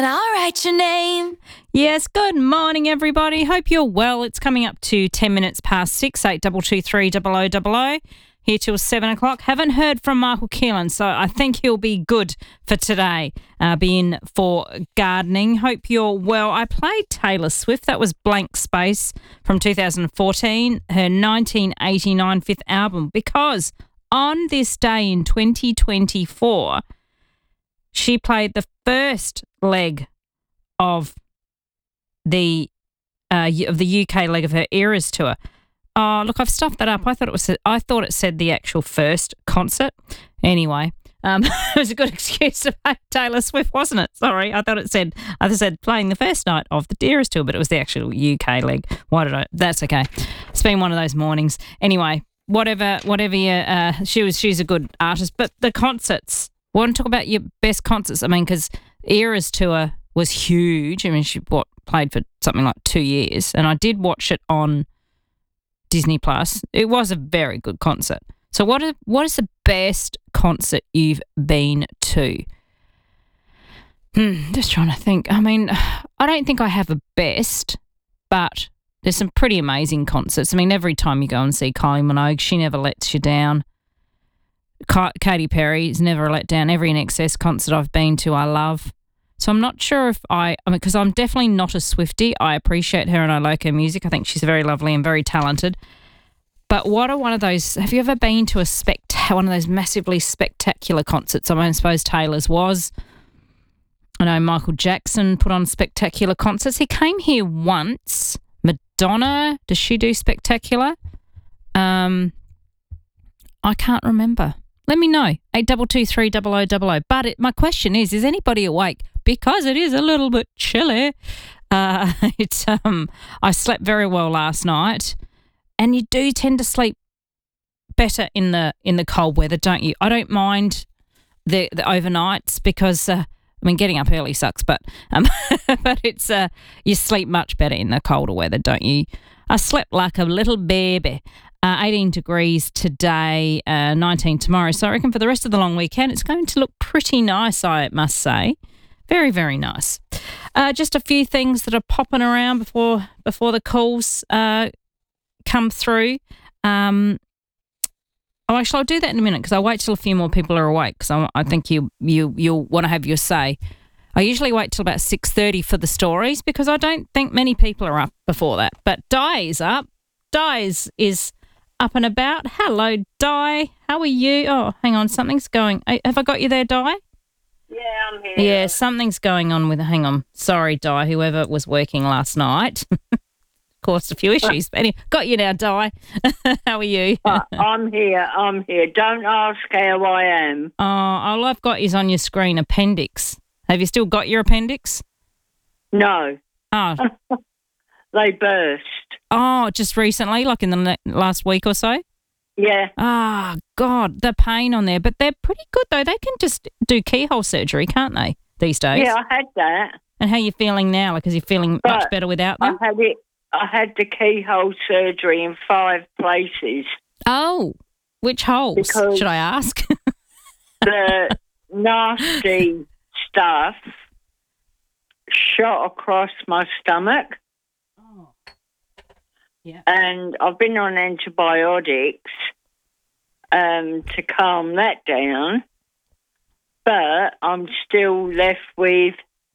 I'll write your name. Yes, good morning, everybody. Hope you're well. It's coming up to 10 minutes past 6, 8223 0000. Here till 7 o'clock. Haven't heard from Michael Keelan, so I think he'll be good for today. Be in for gardening. Hope you're well. I played Taylor Swift. That was Blank Space from 2014, her 1989 fifth album, because on this day in 2024, she played the first leg of the UK leg of her Eras tour. Oh, look, I've stuffed that up. I thought it said the actual first concert. Anyway, it was a good excuse to play Taylor Swift, wasn't it? Sorry, I thought it said playing the first night of the Eras tour, but it was the actual UK leg. That's okay. It's been one of those mornings. Anyway, whatever you, she's a good artist, but the concerts. Want to talk about your best concerts? I mean, because Eras tour was huge. I mean, she played for something like 2 years, and I did watch it on Disney Plus. It was a very good concert. So, what is the best concert you've been to? Just trying to think. I mean, I don't think I have a best, but there's some pretty amazing concerts. I mean, every time you go and see Kylie Minogue, she never lets you down. Katy Perry's never let down. Every INXS concert I've been to, I love. So I'm not sure if because I'm definitely not a Swiftie. I appreciate her and I like her music. I think she's very lovely and very talented. But what are one of those? Have you ever been to one of those massively spectacular concerts? I mean, I suppose Taylor's was. I know Michael Jackson put on spectacular concerts. He came here once. Madonna, does she do spectacular? I can't remember. Let me know, 8223 0000. But my question is anybody awake? Because it is a little bit chilly. I slept very well last night, and you do tend to sleep better in the cold weather, don't you? I don't mind the overnights because getting up early sucks, but it's you sleep much better in the colder weather, don't you? I slept like a little baby. 18 degrees today, 19 tomorrow. So I reckon for the rest of the long weekend, it's going to look pretty nice, I must say. Very, very nice. Just a few things that are popping around before the calls come through. I'll do that in a minute because I'll wait till a few more people are awake because I think you'll want to have your say. I usually wait till about 6:30 for the stories because I don't think many people are up before that. But Di is up. Di is up and about. Hello, Di. How are you? Oh, hang on. Something's going. Have I got you there, Di? Yeah, I'm here. Yeah, something's going on with. Hang on. Sorry, Di. Whoever was working last night caused a few issues. But anyway, got you now, Di. How are you? I'm here. Don't ask how I am. Oh, all I've got is on your screen appendix. Have you still got your appendix? No. Oh. They burst. Oh, just recently, like in the last week or so? Yeah. Oh, God, the pain on there. But they're pretty good, though. They can just do keyhole surgery, can't they, these days? Yeah, I had that. And how are you feeling now? Like, is you feeling much better without them? I had the keyhole surgery in 5 places. Oh, which holes, because should I ask? The nasty stuff shot across my stomach. Yeah. And I've been on antibiotics to calm that down, but I'm still left with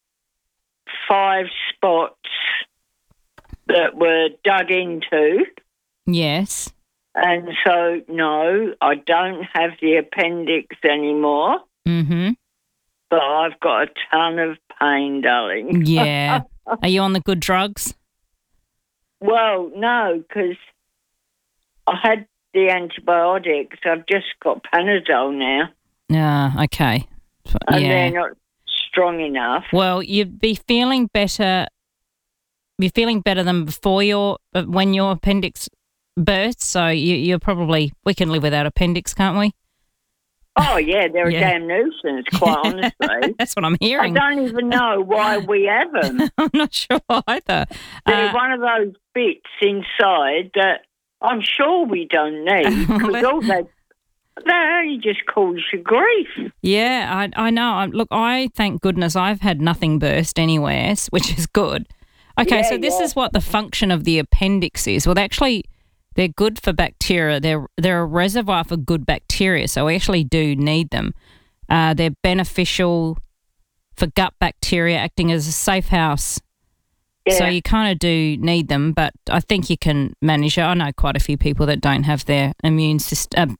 5 spots that were dug into. Yes. And so, no, I don't have the appendix anymore. Mm-hmm. But I've got a ton of pain, darling. Yeah. Are you on the good drugs? Well, no, because I had the antibiotics. I've just got Panadol now. Okay. And they're not strong enough. Well, you'd be feeling better. You're feeling better than before when your appendix bursts. So you're probably, we can live without appendix, can't we? Oh, yeah, they're a damn nuisance, quite honestly. That's what I'm hearing. I don't even know why we have them. I'm not sure either. They're one of those bits inside that I'm sure we don't need. Because That only just causes you grief. Yeah, I know. Look, I thank goodness I've had nothing burst anywhere, which is good. Okay, so this is what the function of the appendix is. Well, they're good for bacteria. They're a reservoir for good bacteria, so we actually do need them. They're beneficial for gut bacteria, acting as a safe house. Yeah. So you kind of do need them, but I think you can manage it. I know quite a few people that don't have their immune system,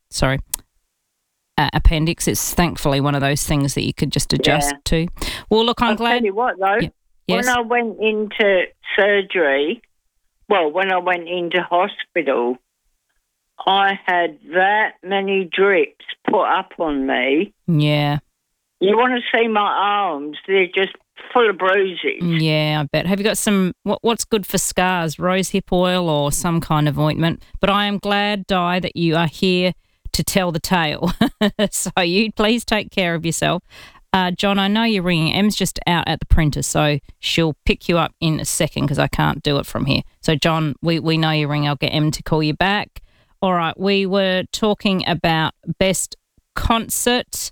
appendix. It's thankfully one of those things that you could just adjust to. Well, look, I'm glad. I'll tell you what, though. Yeah. Yes. When I went into surgery, when I went into hospital, I had that many drips put up on me. Yeah. You want to see my arms? They're just full of bruises. Yeah, I bet. Have you got some, what's good for scars, rosehip oil or some kind of ointment? But I am glad, Di, that you are here to tell the tale. So you please take care of yourself. John, I know you're ringing. Em's just out at the printer, so she'll pick you up in a second because I can't do it from here. So, John, we know you're ringing. I'll get Em to call you back. All right, we were talking about best concert.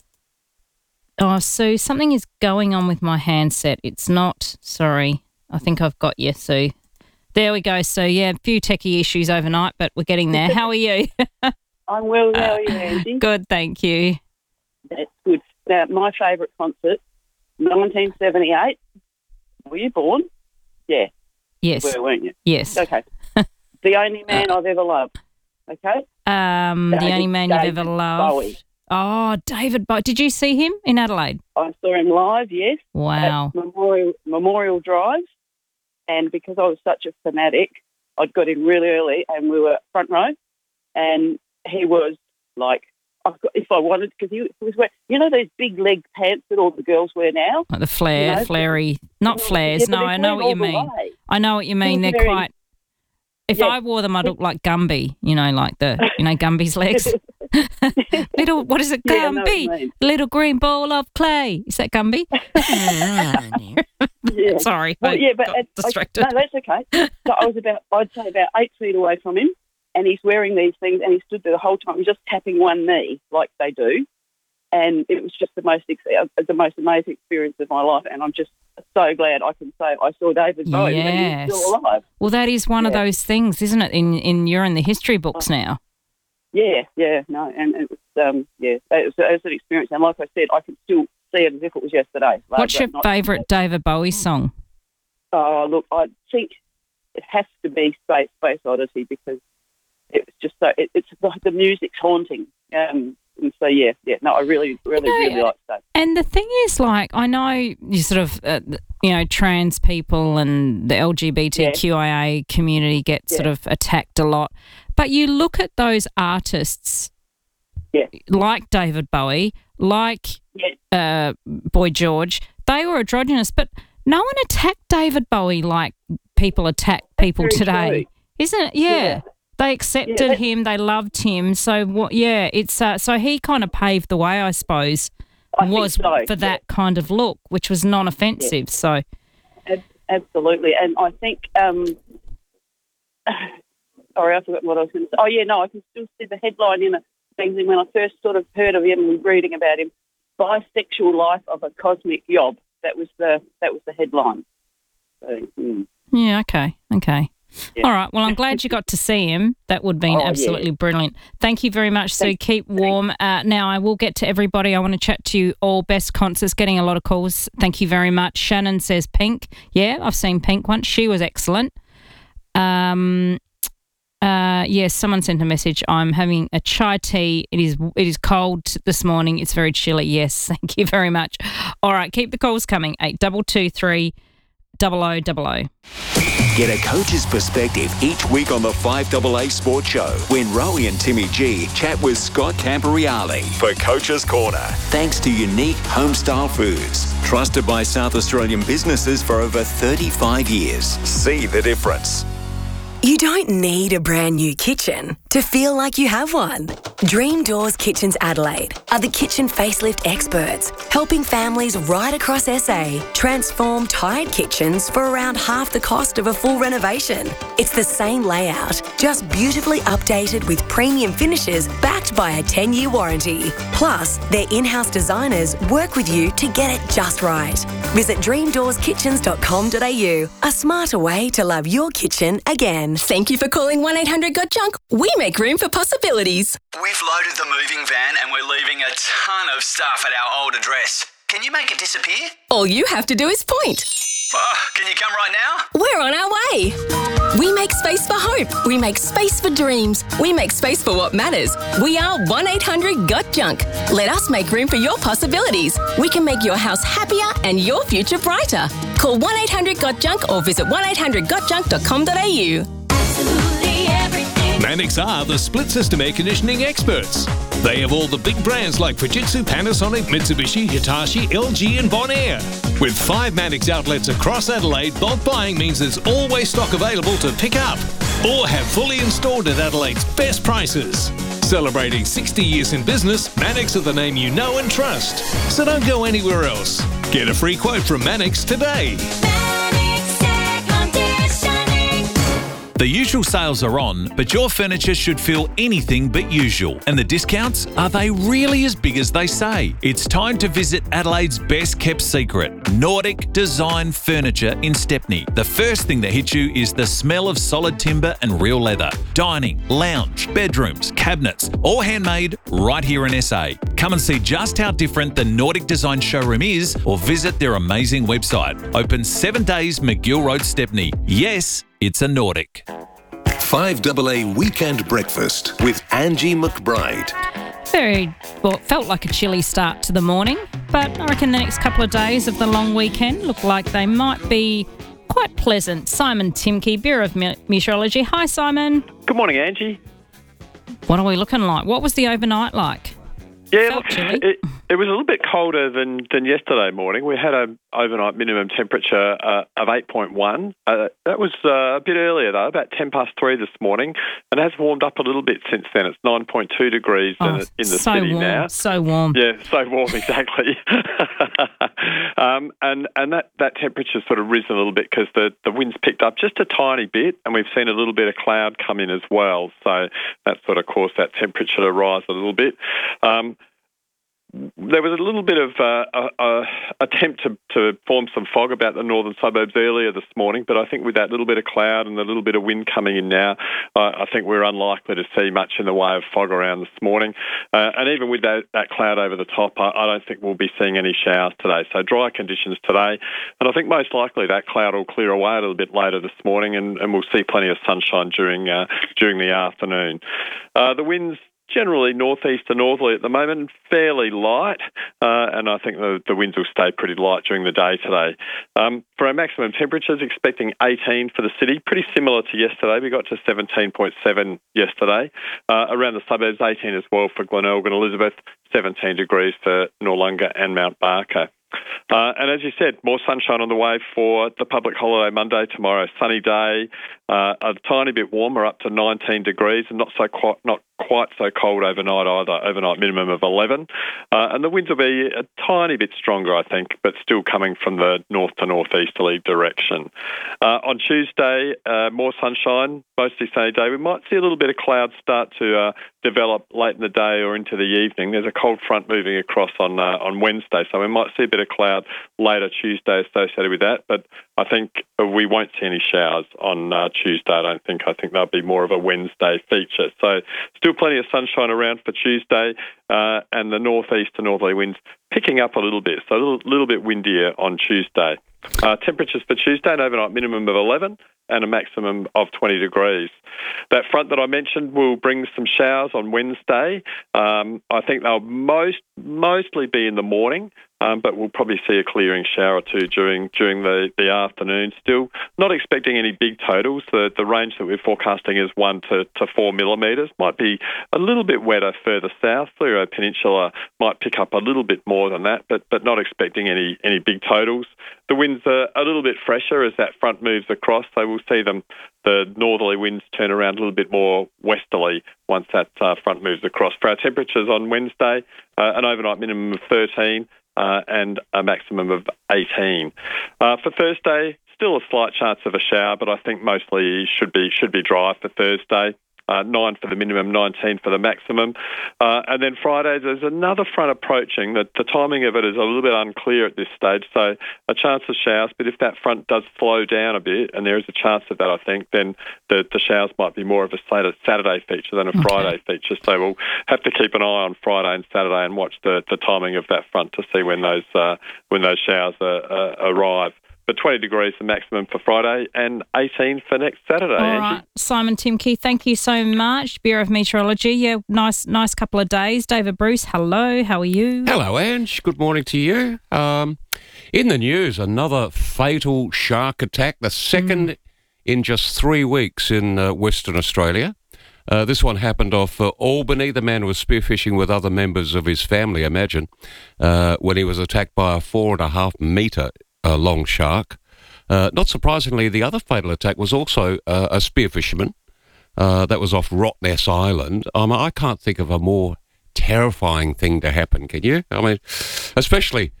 Oh, Sue, something is going on with my handset. It's not, sorry. I think I've got you, Sue. There we go, Sue. Yeah, a few techie issues overnight, but we're getting there. How are you? I'm well. How are you, Angie? Good, thank you. That's good. Now, my favourite concert, 1978. Were you born? Yeah. Yes. You were, weren't you? Yes. Okay. The Only Man I've Ever Loved. Okay? The Only Man You've Ever Loved. Bowie. Oh, David Bowie. Did you see him in Adelaide? I saw him live, yes. Wow. At Memorial Drive. And because I was such a fanatic, I'd got in really early and we were front row. And he was like, if I wanted, because he was wearing, those big leg pants that all the girls wear now? Like the flary, not flares. Yeah, no, I know what you mean. I know what you mean. They're quite, if I wore them, I'd look like Gumby, like Gumby's legs. Little, what is it, Gumby? Little green ball of clay. Is that Gumby? Yeah. Sorry. Well, got distracted. No, that's okay. So I was I'd say about 8 feet away from him, and he's wearing these things, and he stood there the whole time just tapping one knee like they do. And it was just the most amazing experience of my life, and I'm just so glad I can say I saw David Bowie when he's still alive. Well, that is one of those things, isn't it? You're in the history books now. Yeah, no, and it was it was an experience, and like I said, I can still see it as if it was yesterday. What's your favourite David Bowie song? Oh, look, I think it has to be Space Odyssey, because it's just so it's the music's haunting. And so, I really like that. And the thing is, I know you sort of, trans people and the LGBTQIA community get sort of attacked a lot. But you look at those artists like David Bowie, like Boy George, they were androgynous, but no one attacked David Bowie like people attack people today. True. Isn't it? Yeah. They accepted him. They loved him. So, it's so he kind of paved the way, I suppose, for that kind of look, which was non-offensive. Yeah. So, absolutely. And I think, sorry, I forgot what I was going to say. Oh, yeah, no, I can still see the headline in a magazine when I first sort of heard of him and reading about him. Bisexual Life of a Cosmic Yob. That was the headline. So, Yeah. Okay. Yeah. All right. Well, I'm glad you got to see him. That would have been absolutely brilliant. Thank you very much, Sue. Keep warm. Now, I will get to everybody. I want to chat to you all. Best concerts, getting a lot of calls. Thank you very much. Shannon says Pink. Yeah, I've seen Pink once. She was excellent. Yes, someone sent a message. I'm having a chai tea. It is cold this morning. It's very chilly. Yes, thank you very much. All right, keep the calls coming. 8223 0000. Get a coach's perspective each week on the 5AA Sports Show when Rowie and Timmy G chat with Scott Camporeale for Coach's Corner. Thanks to Unique Homestyle Foods, trusted by South Australian businesses for over 35 years. See the difference. You don't need a brand new kitchen, to feel like you have one. Dream Doors Kitchens Adelaide are the kitchen facelift experts, helping families right across SA transform tired kitchens for around half the cost of a full renovation. It's the same layout, just beautifully updated with premium finishes backed by a 10-year warranty. Plus, their in-house designers work with you to get it just right. Visit dreamdoorskitchens.com.au, a smarter way to love your kitchen again. Thank you for calling 1-800-GOT-JUNK. We make room for possibilities. We've loaded the moving van and we're leaving a ton of stuff at our old address. Can you make it disappear? All you have to do is point. Can you come right now? We're on our way. We make space for hope. We make space for dreams. We make space for what matters. We are 1-800-GOT-JUNK. Let us make room for your possibilities. We can make your house happier and your future brighter. Call 1-800-GOT-JUNK or visit 1-800-GOT-JUNK.com.au. Absolutely everything. Mannix are the split system air conditioning experts. They have all the big brands like Fujitsu, Panasonic, Mitsubishi, Hitachi, LG and Bonaire. With 5 Mannix outlets across Adelaide, bulk buying means there's always stock available to pick up or have fully installed at Adelaide's best prices. Celebrating 60 years in business, Mannix are the name you know and trust. So don't go anywhere else. Get a free quote from Mannix today. The usual sales are on, but your furniture should feel anything but usual. And the discounts, are they really as big as they say? It's time to visit Adelaide's best kept secret, Nordic Design Furniture in Stepney. The first thing that hits you is the smell of solid timber and real leather. Dining, lounge, bedrooms, cabinets, all handmade right here in SA. Come and see just how different the Nordic Design showroom is or visit their amazing website. Open 7 days, McGill Road, Stepney. Yes, it's a Nordic. 5AA Weekend Breakfast with Angie McBride. Felt like a chilly start to the morning, but I reckon the next couple of days of the long weekend look like they might be quite pleasant. Simon Timke, Bureau of Meteorology. Hi, Simon. Good morning, Angie. What are we looking like? What was the overnight like? Yeah, look, it was a little bit colder than yesterday morning. We had an overnight minimum temperature of 8.1. That was a bit earlier, though, about 10 past 3 this morning, and has warmed up a little bit since then. It's 9.2 degrees in the city warm, now. So warm. Yeah, so warm, exactly. And that temperature's sort of risen a little bit because the wind's picked up just a tiny bit, and we've seen a little bit of cloud come in as well. So that sort of caused that temperature to rise a little bit. There was a little bit of attempt to form some fog about the northern suburbs earlier this morning, but I think with that little bit of cloud and the little bit of wind coming in now, I think we're unlikely to see much in the way of fog around this morning. And even with that cloud over the top, I don't think we'll be seeing any showers today. So dry conditions today, and I think most likely that cloud will clear away a little bit later this morning, and we'll see plenty of sunshine during the afternoon. The winds generally northeast to northerly at the moment, fairly light, and I think the winds will stay pretty light during the day today. For our maximum temperatures, expecting 18 for the city, pretty similar to yesterday. We got to 17.7 yesterday. Around the suburbs, 18 as well for Glenelg and Elizabeth, 17 degrees for Noarlunga and Mount Barker. And as you said, more sunshine on the way for the public holiday Monday tomorrow. Sunny day, a tiny bit warmer, up to 19 degrees, and not quite so cold overnight either. Overnight minimum of 11, and the winds will be a tiny bit stronger, I think, but still coming from the north to northeasterly direction. On Tuesday, more sunshine, mostly sunny day. We might see a little bit of clouds start to develop late in the day or into the evening. There's a cold front moving across on Wednesday, so we might see a bit of cloud later Tuesday associated with that, but I think we won't see any showers on Tuesday, I don't think. I think they'll be more of a Wednesday feature. So still plenty of sunshine around for Tuesday, and the northeast to northerly winds picking up a little bit, so a little bit windier on Tuesday. Temperatures for Tuesday, an overnight minimum of 11 and a maximum of 20 degrees. That front that I mentioned will bring some showers on Wednesday. I think they'll mostly be in the morning, but we'll probably see a clearing shower or two during the afternoon. Still not expecting any big totals. The range that we're forecasting is 1 to 4 millimetres. Might be a little bit wetter further south. Fleurieu Peninsula might pick up a little bit more than that, but not expecting any big totals. The winds are a little bit fresher as that front moves across, so we'll see the northerly winds turn around a little bit more westerly once that front moves across. For our temperatures on Wednesday, an overnight minimum of 13 and a maximum of 18. For Thursday, still a slight chance of a shower, but I think mostly should be dry for Thursday. 9 for the minimum, 19 for the maximum. And then Friday, there's another front approaching. The timing of it is a little bit unclear at this stage, so a chance of showers. But if that front does slow down a bit, and there is a chance of that, I think, then the showers might be more of a Saturday feature than a Friday feature. So we'll have to keep an eye on Friday and Saturday and watch the timing of that front to see when those showers arrive. But 20 degrees the maximum for Friday and 18 for next Saturday. All Angie. right, Simon Timke, thank you so much. Bureau of Meteorology, yeah, nice couple of days. David Bruce, hello, how are you? Hello, Ange. Good morning to you. In the news, another fatal shark attack, the second in just 3 weeks in Western Australia. This one happened off Albany. The man was spearfishing with other members of his family, imagine, when he was attacked by a 4.5 metre long shark. Not surprisingly, the other fatal attack was also a spearfisherman. That was off Rottnest Island. I can't think of a more terrifying thing to happen, can you? I mean, especially,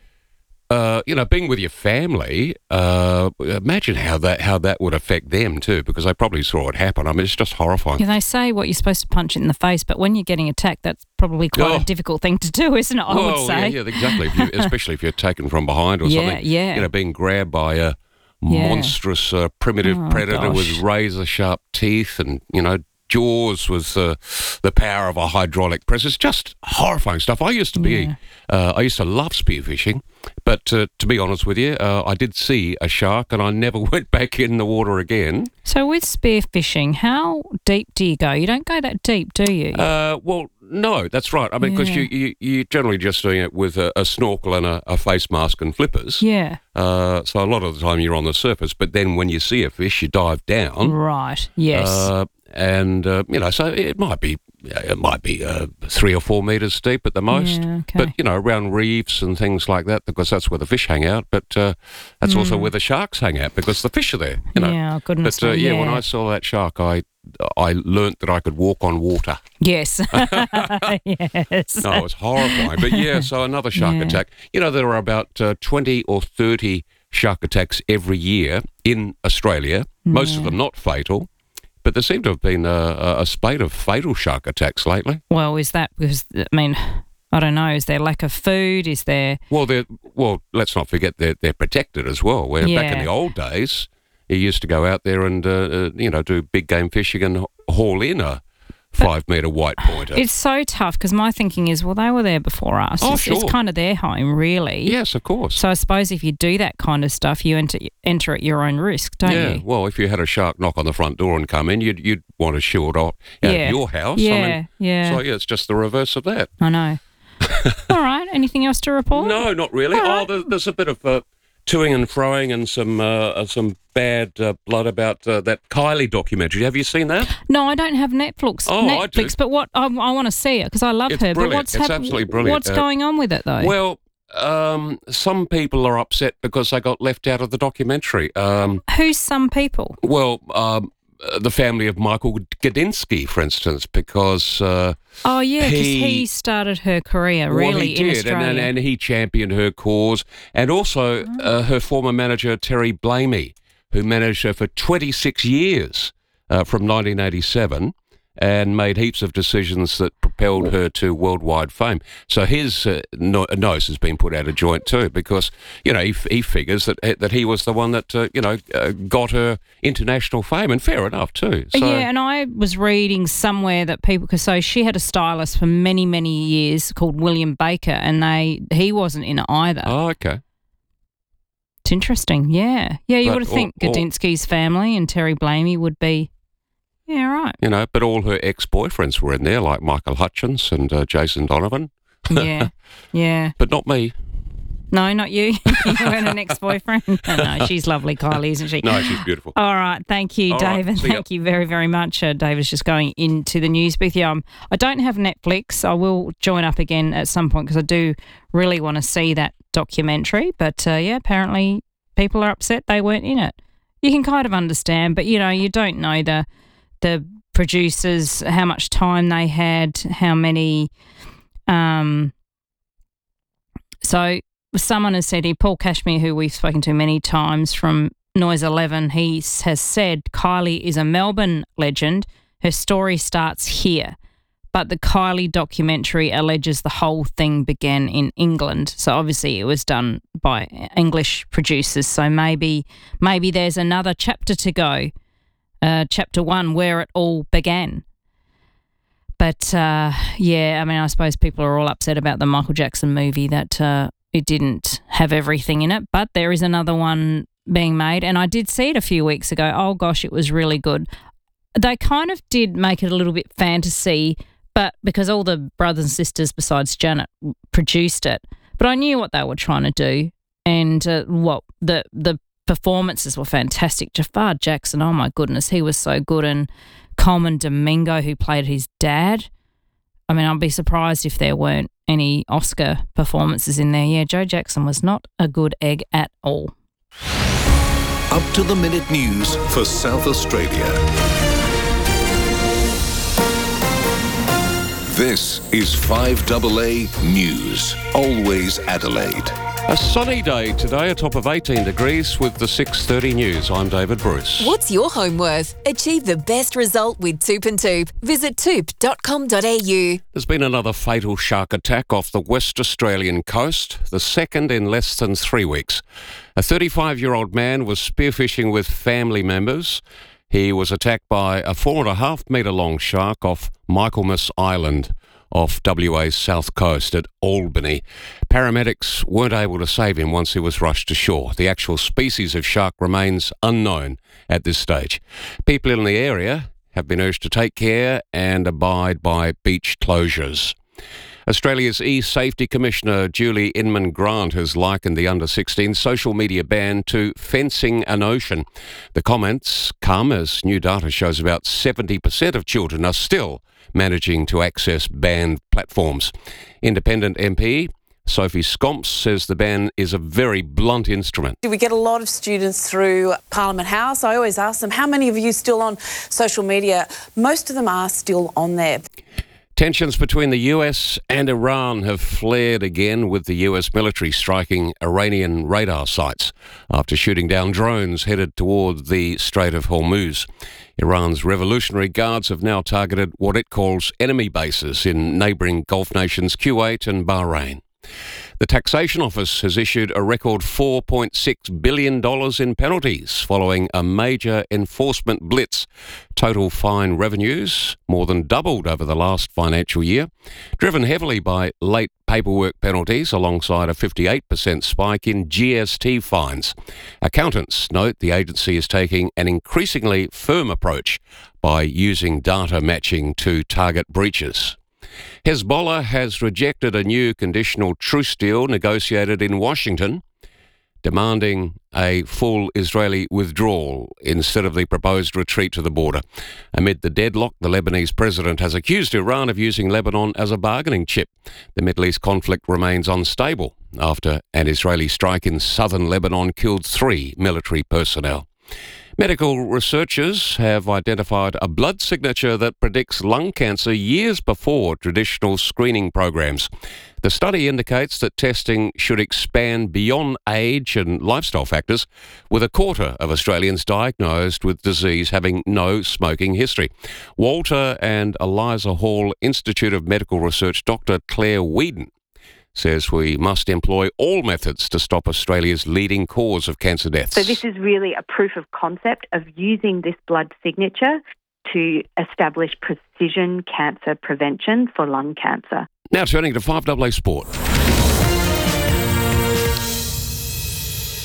being with your family, imagine how that would affect them too, because they probably saw it happen. I mean, it's just horrifying. Yeah, they say what you're supposed to punch it in the face, but when you're getting attacked, that's probably quite a difficult thing to do, isn't it? I would say. Yeah, exactly. Especially if you're taken from behind or something. Yeah. Being grabbed by a monstrous primitive predator with razor-sharp teeth and, jaws with the power of a hydraulic press. It's just horrifying stuff. I used to love spearfishing, but to be honest with you, I did see a shark and I never went back in the water again. So with spearfishing, how deep do you go? You don't go that deep, do you? Well, no, that's right. I mean, because you're generally just doing it with a snorkel and a face mask and flippers. Yeah. So a lot of the time you're on the surface, but then when you see a fish, you dive down. Right. Yes. And so it might be 3 or 4 metres deep at the most. Yeah, okay. But around reefs and things like that, because that's where the fish hang out. But that's also where the sharks hang out, because the fish are there. Yeah, goodness. But when I saw that shark, I learnt that I could walk on water. Yes. Yes. No, it's horrifying. But so another shark attack. There are about 20 or 30 shark attacks every year in Australia. Most of them not fatal. But there seem to have been a spate of fatal shark attacks lately. Well, is that because, I don't know, is there lack of food? Is there... Well, let's not forget they're protected as well. Where back in the old days, you used to go out there and, do big game fishing and haul in a 5-metre white pointer. It's so tough because my thinking is, well, they were there before us. It's kind of their home, really. Yes, of course. So I suppose if you do that kind of stuff, you enter at your own risk, don't you? Yeah, well, if you had a shark knock on the front door and come in, you'd want to shoo it out of your house. Yeah, So, it's just the reverse of that. I know. All right, anything else to report? No, not really. Right. There's a bit of toing and froing and some bad blood about that Kylie documentary. Have you seen that? No, I don't have Netflix. I do. But what I want to see it because I love her. Brilliant. But what's it's absolutely brilliant. What's going on with it though? Well, some people are upset because they got left out of the documentary. Who's some people? Well, the family of Michael Gudinski, for instance, because because he started her career really in Australia. and he championed her cause, and also her former manager Terry Blamey, who managed her for 26 years from 1987. And made heaps of decisions that propelled her to worldwide fame. So his nose has been put out of joint too, because he figures that he was the one that got her international fame, and fair enough too. So, yeah, and I was reading somewhere that so she had a stylist for many, many years called William Baker, and he wasn't in it either. Oh, okay. It's interesting. Yeah, you would think Gudinski's family and Terry Blamey would be. Yeah, right. But all her ex-boyfriends were in there, like Michael Hutchins and Jason Donovan. Yeah. But not me. No, not you. You and an ex-boyfriend. No, she's lovely, Kylie, isn't she? No, she's beautiful. All right. Thank you, All right, David. see ya. Thank you very, very much. David's just going into the news booth. Yeah, I don't have Netflix. I will join up again at some point because I do really want to see that documentary. But, apparently people are upset they weren't in it. You can kind of understand, but, you don't know the producers, how much time they had, how many... So someone has said here, Paul Cashmere, who we've spoken to many times from Noise 11, he has said Kylie is a Melbourne legend. Her story starts here. But the Kylie documentary alleges the whole thing began in England. So obviously it was done by English producers. So maybe there's another chapter to go, chapter 1, where it all began. But, I suppose people are all upset about the Michael Jackson movie that it didn't have everything in it. But there is another one being made, and I did see it a few weeks ago. Oh, gosh, it was really good. They kind of did make it a little bit fantasy, but because all the brothers and sisters besides Janet produced it. But I knew what they were trying to do, and the performances were fantastic. Jafar Jackson, oh, my goodness, he was so good, and Coleman Domingo, who played his dad. I mean, I'd be surprised if there weren't any Oscar performances in there. Yeah, Joe Jackson was not a good egg at all. Up to the minute news for South Australia. This is 5AA News. Always Adelaide. A sunny day today, a top of 18 degrees with the 6:30 news. I'm David Bruce. What's your home worth? Achieve the best result with Toop and Toop. Visit toop.com.au. There's been another fatal shark attack off the West Australian coast, the second in less than 3 weeks. A 35-year-old man was spearfishing with family members. He was attacked by a 4.5-metre long shark off Michaelmas Island, off WA's south coast at Albany. Paramedics weren't able to save him once he was rushed to shore. The actual species of shark remains unknown at this stage. People in the area have been urged to take care and abide by beach closures. Australia's E-Safety Commissioner Julie Inman-Grant has likened the under-16 social media ban to fencing an ocean. The comments come as new data shows about 70% of children are still managing to access banned platforms. Independent MP Sophie Scomps says the ban is a very blunt instrument. We get a lot of students through Parliament House. I always ask them, how many of you still on social media? Most of them are still on there. Tensions between the US and Iran have flared again, with the US military striking Iranian radar sites after shooting down drones headed toward the Strait of Hormuz. Iran's Revolutionary Guards have now targeted what it calls enemy bases in neighbouring Gulf nations Kuwait and Bahrain. The Taxation Office has issued a record $4.6 billion in penalties following a major enforcement blitz. Total fine revenues more than doubled over the last financial year, driven heavily by late paperwork penalties alongside a 58% spike in GST fines. Accountants note the agency is taking an increasingly firm approach by using data matching to target breaches. Hezbollah has rejected a new conditional truce deal negotiated in Washington, demanding a full Israeli withdrawal instead of the proposed retreat to the border. Amid the deadlock, the Lebanese president has accused Iran of using Lebanon as a bargaining chip. The Middle East conflict remains unstable after an Israeli strike in southern Lebanon killed 3 military personnel. Medical researchers have identified a blood signature that predicts lung cancer years before traditional screening programs. The study indicates that testing should expand beyond age and lifestyle factors, with a quarter of Australians diagnosed with disease having no smoking history. Walter and Eliza Hall Institute of Medical Research Dr. Claire Whedon says we must employ all methods to stop Australia's leading cause of cancer deaths. So this is really a proof of concept of using this blood signature to establish precision cancer prevention for lung cancer. Now turning to 5AA Sport.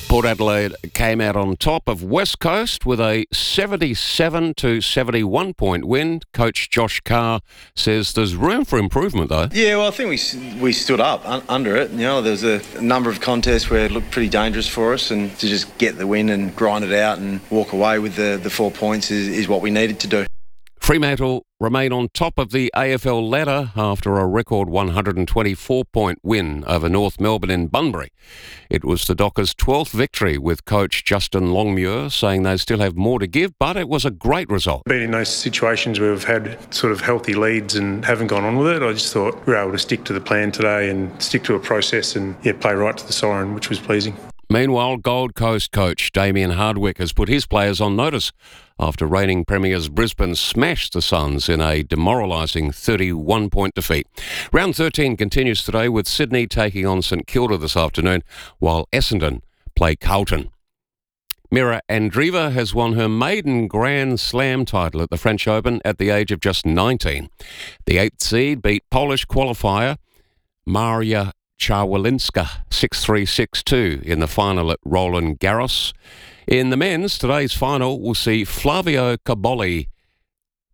Port Adelaide came out on top of West Coast with a 77 to 71 point win. Coach Josh Carr says there's room for improvement, though. Yeah, well, I think we stood up under it. You know, there was a number of contests where it looked pretty dangerous for us, and to just get the win and grind it out and walk away with the 4 points is what we needed to do. Fremantle remain on top of the AFL ladder after a record 124-point win over North Melbourne in Bunbury. It was the Dockers' 12th victory, with coach Justin Longmuir saying they still have more to give, but it was a great result. Been in those situations where we've had sort of healthy leads and haven't gone on with it. I just thought we were able to stick to the plan today and stick to a process and play right to the siren, which was pleasing. Meanwhile, Gold Coast coach Damien Hardwick has put his players on notice after reigning premiers Brisbane smashed the Suns in a demoralising 31-point defeat. Round 13 continues today with Sydney taking on St Kilda this afternoon, while Essendon play Carlton. Mira Andreeva has won her maiden Grand Slam title at the French Open at the age of just 19. The 8th seed beat Polish qualifier Maria Czarwalinska 6-3, 6-2 in the final at Roland Garros. In the men's, today's final will see Flavio Cobolli